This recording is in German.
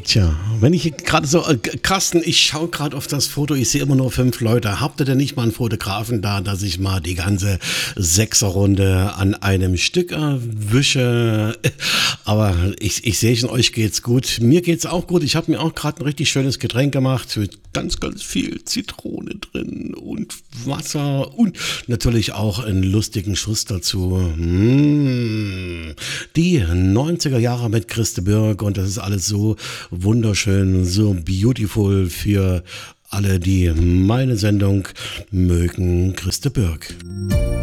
Tja, wenn ich gerade so, Carsten, ich schaue gerade auf das Foto, ich sehe immer nur 5 Leute. Habt ihr denn nicht mal einen Fotografen da, dass ich mal die ganze Sechserrunde an einem Stück erwische? Aber ich sehe schon, euch geht's gut. Mir geht's auch gut. Ich habe mir auch gerade ein richtig schönes Getränk gemacht mit ganz, ganz viel Zitrone drin und Wasser und natürlich auch einen lustigen Schuss dazu. Die 90er Jahre mit Christe Bürg und das ist alles so wunderschön, so beautiful für alle, die meine Sendung mögen. Christe Bürg.